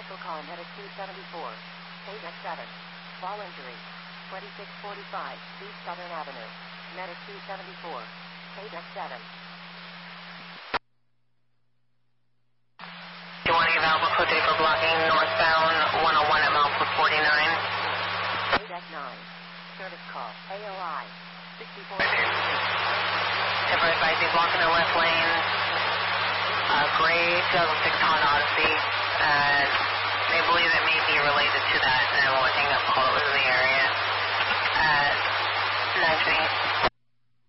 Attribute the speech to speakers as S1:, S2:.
S1: Special call Medic 274. 8X7. Fall injury. 2645 East Southern Avenue. Medic 274. 8X7.
S2: Do you want to give Alpha Code for blocking northbound 101 at mile 49?
S1: 8X9. Service call. AOI. 64.
S2: Ever advising blocking the left lane. Gray 2006 Honda Odyssey. They believe it may be related to that 911 hang-up call that was in the area at 9:20.